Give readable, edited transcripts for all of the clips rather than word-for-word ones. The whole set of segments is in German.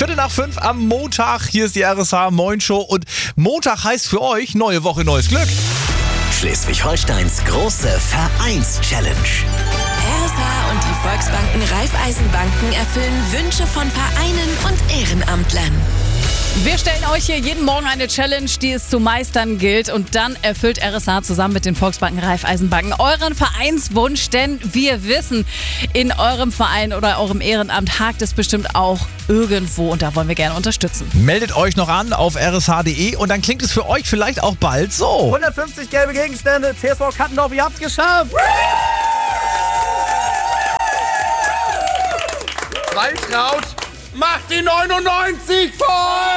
4:45 am Montag. Hier ist die RSH Moin Show und Montag heißt für euch neue Woche, neues Glück. Schleswig-Holsteins große Vereins-Challenge. RSH und die Volksbanken Raiffeisenbanken erfüllen Wünsche von Vereinen und Ehrenamtlern. Wir stellen euch hier jeden Morgen eine Challenge, die es zu meistern gilt. Und dann erfüllt RSH zusammen mit den Volksbanken Raiffeisenbanken euren Vereinswunsch. Denn wir wissen, in eurem Verein oder eurem Ehrenamt hakt es bestimmt auch irgendwo. Und da wollen wir gerne unterstützen. Meldet euch noch an auf rsh.de und dann klingt es für euch vielleicht auch bald so. 150 gelbe Gegenstände, TSV Kattendorf, ihr habt's geschafft! Waltraud, macht die 99 voll!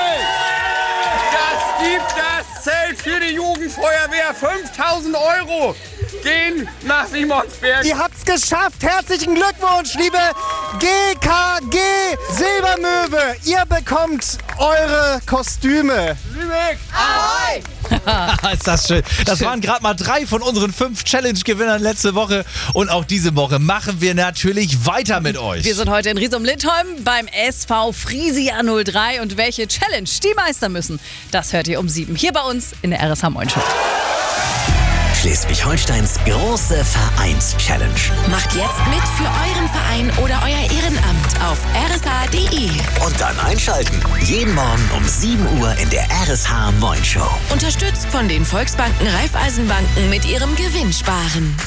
Das gibt das Zelt für die Jugendfeuerwehr. 5.000 € gehen nach Simonsberg. Ihr habt's geschafft! Herzlichen Glückwunsch, liebe GKG Silbermöwe! Ihr bekommt eure Kostüme. Lübeck! Ahoi! Ist das schön. Das waren gerade mal 3 von unseren 5 Challenge-Gewinnern letzte Woche. Und auch diese Woche machen wir natürlich weiter mit euch. Wir sind heute in Riesum-Lindholm beim SV Frisia 03. Und welche Challenge die meistern müssen, das hört ihr um 7 hier bei uns in der RSH Moin Show. Schleswig-Holsteins große Vereins-Challenge. Macht jetzt mit für euren Verein oder euer Ehrenamt auf rsh.de. Und dann einschalten. Jeden Morgen um 7 Uhr in der RSH Moin Show. Unterstützt von den Volksbanken Raiffeisenbanken mit ihrem Gewinnsparen.